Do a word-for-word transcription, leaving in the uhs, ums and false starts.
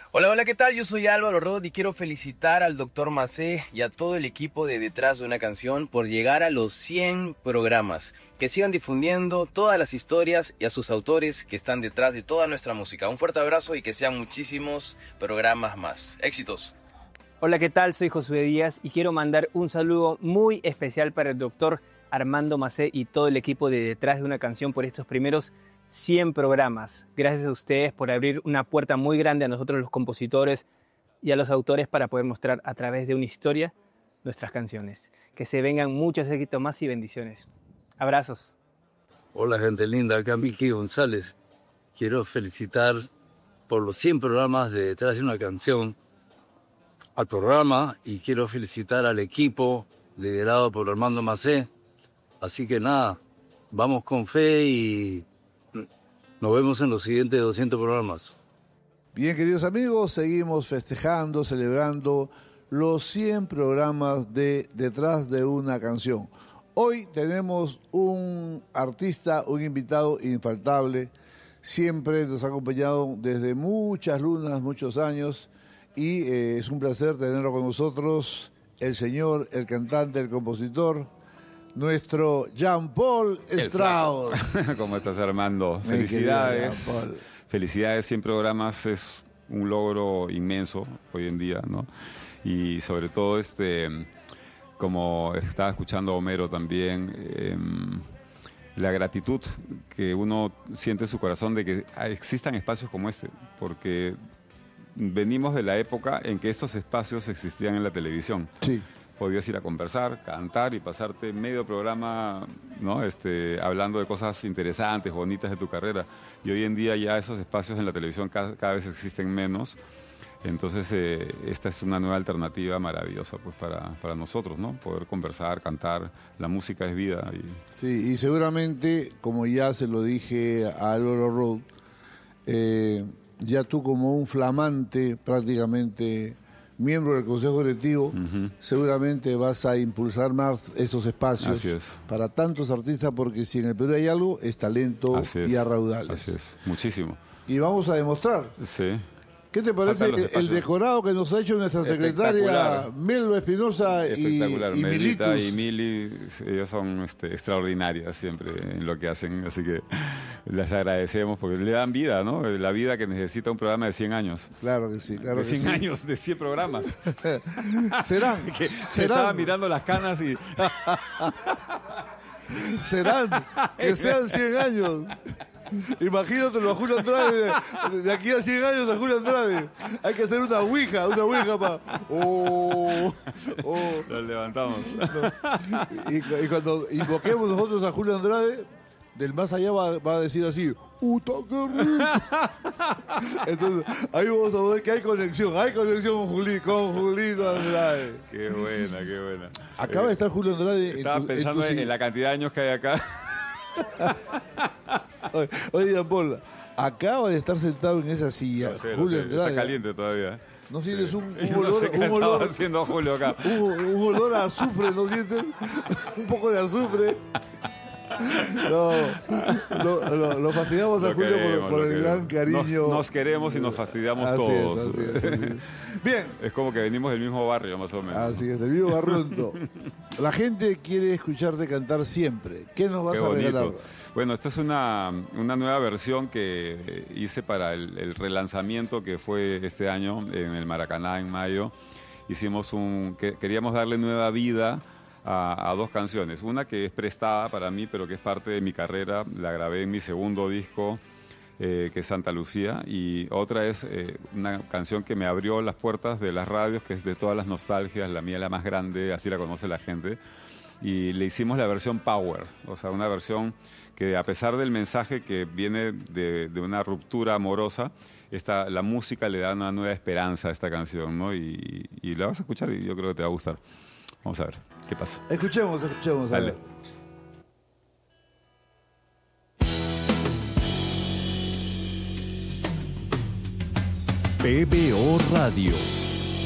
Hola, hola, ¿qué tal? Yo soy Álvaro Rod y quiero felicitar al doctor Macé y a todo el equipo de Detrás de una Canción por llegar a los cien programas. Que sigan difundiendo todas las historias y a sus autores que están detrás de toda nuestra música. Un fuerte abrazo y que sean muchísimos programas más. ¡Éxitos! Hola, ¿qué tal? Soy Josué Díaz y quiero mandar un saludo muy especial para el doctor Armando Macé y todo el equipo de Detrás de una Canción por estos primeros cien programas. Gracias a ustedes por abrir una puerta muy grande a nosotros los compositores y a los autores para poder mostrar a través de una historia nuestras canciones. Que se vengan muchos éxitos más y bendiciones. Abrazos. Hola gente linda, acá Miki González. Quiero felicitar por los cien programas de Detrás de una Canción al programa y quiero felicitar al equipo liderado por Armando Macé. Así que nada, vamos con fe y nos vemos en los siguientes doscientos programas. Bien, queridos amigos, seguimos festejando, celebrando los cien programas de Detrás de una Canción. Hoy tenemos un artista, un invitado infaltable. Siempre nos ha acompañado desde muchas lunas, muchos años. Y eh, es un placer tenerlo con nosotros, el señor, el cantante, el compositor, nuestro Jean-Paul Strauss. ¿Cómo estás, Armando? Mi Felicidades. Felicidades, cien programas es un logro inmenso hoy en día, ¿no? Y sobre todo, este, como estaba escuchando a Homero también, eh, la gratitud que uno siente en su corazón de que existan espacios como este, porque venimos de la época en que estos espacios existían en la televisión. Sí. Podías ir a conversar, cantar y pasarte medio programa, ¿no? este, hablando de cosas interesantes, bonitas de tu carrera. Y hoy en día ya esos espacios en la televisión cada, cada vez existen menos. Entonces eh, esta es una nueva alternativa maravillosa pues, para, para nosotros, ¿no? Poder conversar, cantar. La música es vida. Y... Sí, y seguramente, como ya se lo dije a Álvaro Rod, eh, ya tú como un flamante prácticamente miembro del Consejo Directivo, uh-huh. seguramente vas a impulsar más estos espacios para tantos artistas, porque si en el Perú hay algo, es talento es. y a raudales. Así es, muchísimo. Y vamos a demostrar. Sí. ¿Qué te parece el, el decorado que nos ha hecho nuestra secretaria Melba Espinosa y, y Militus? Y Mili, ellas son este, extraordinarias siempre en lo que hacen, así que les agradecemos porque le dan vida, ¿no? La vida que necesita un programa de cien años. Claro que sí, claro de que cien sí. años, de cien programas. Serán. que serán. Estaba mirando las canas y... serán, que sean cien años. Imagínatelo a Julio Andrade, de, de aquí a cien años a Julio Andrade. Hay que hacer una ouija, una ouija para... Oh, oh. Lo levantamos. No. Y, y cuando invoquemos nosotros a Julio Andrade, del más allá va, va a decir así, ¡Uta, qué rico! Entonces, ahí vamos a ver que hay conexión, hay conexión con, Juli, con Julito Andrade. Qué buena, qué buena. Acaba eh, de estar Julio Andrade. Estaba en tu, pensando en, tu... en la cantidad de años que hay acá. Oye, oye, Jean-Paul, acaba de estar sentado en esa silla. No sé, Julio no sé, Andrade. Está caliente todavía. ¿No sientes sí. un, un Yo olor? No sé qué un olor haciendo Julio acá. Un, un olor a azufre, ¿no sientes? Un poco de azufre. No, lo, lo, lo fastidiamos lo a Julio queremos, por, por el queremos. gran cariño. Nos, nos queremos y nos fastidiamos así todos. Es, así es, así es. Bien. Es como que venimos del mismo barrio, más o menos. Así es, del mismo barrio. La gente quiere escucharte cantar siempre. ¿Qué nos vas Qué a bonito. regalar? Bueno, esta es una, una nueva versión que hice para el, el relanzamiento que fue este año en el Maracaná en mayo. Hicimos un, que, queríamos darle nueva vida a, a dos canciones. Una que es prestada para mí, pero que es parte de mi carrera. La grabé en mi segundo disco, eh, que es Santa Lucía. Y otra es eh, una canción que me abrió las puertas de las radios, que es de todas las nostalgias. La mía, la más grande, así la conoce la gente. Y le hicimos la versión Power, o sea, una versión que a pesar del mensaje que viene de, de una ruptura amorosa, esta, la música le da una nueva esperanza a esta canción, ¿no? Y, y la vas a escuchar y yo creo que te va a gustar. Vamos a ver qué pasa. Escuchemos, escuchemos. Dale. P B O Radio.